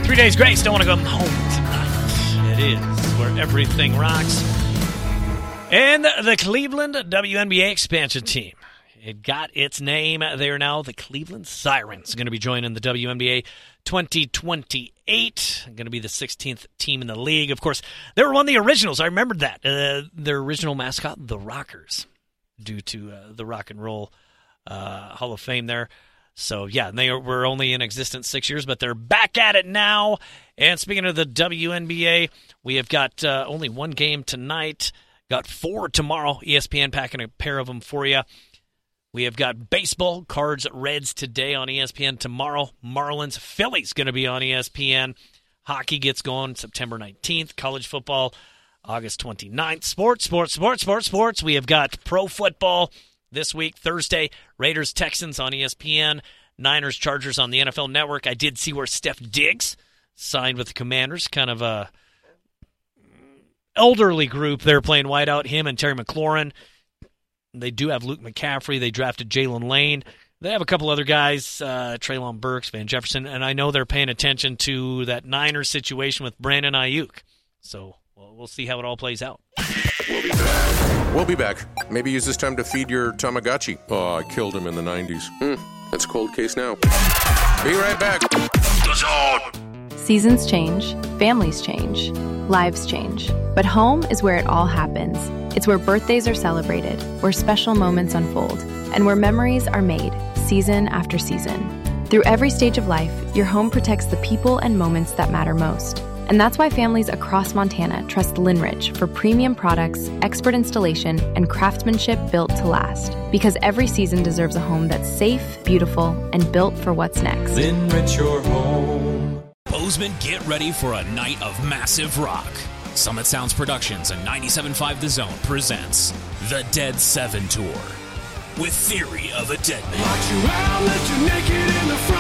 3 Days Grace, don't want to come home tonight. It is where everything rocks. And the Cleveland WNBA expansion team. It got its name. They are now the Cleveland Sirens. Going to be joining the WNBA 2028. Going to be the 16th team in the league. Of course, they were one of the originals. I remembered that. Their original mascot, the Rockers, due to the Rock and Roll Hall of Fame there. So, yeah, they were only in existence 6 years, but they're back at it now. And speaking of the WNBA, we have got only one game tonight. Got 4 tomorrow. ESPN packing a pair of them for you. We have got baseball, Cards, Reds today on ESPN. Tomorrow, Marlins, Phillies going to be on ESPN. Hockey gets going September 19th. College football, August 29th. Sports. We have got pro football this week, Thursday. Raiders, Texans on ESPN. Niners, Chargers on the NFL Network. I did see where Steph Diggs signed with the Commanders. Kind of a elderly group. They're playing wideout, him and Terry McLaurin. They do have Luke McCaffrey. They drafted Jalen Lane. They have a couple other guys, Treylon Burks, Van Jefferson, and I know they're paying attention to that Niners situation with Brandon Ayuk. So we'll see how it all plays out. We'll be back. Maybe use this time to feed your Tamagotchi. Oh, I killed him in the 90s. That's a cold case now. Be right back. Seasons change, families change, lives change. But home is where it all happens. It's where birthdays are celebrated, where special moments unfold, and where memories are made, season after season. Through every stage of life, your home protects the people and moments that matter most. And that's why families across Montana trust Linrich for premium products, expert installation, and craftsmanship built to last. Because every season deserves a home that's safe, beautiful, and built for what's next. Linrich your home. Bozeman, get ready for a night of massive rock. Summit Sounds Productions and 97.5 The Zone presents The Dead 7 Tour with Theory of a Dead Man. Lock you out, let you naked in the front.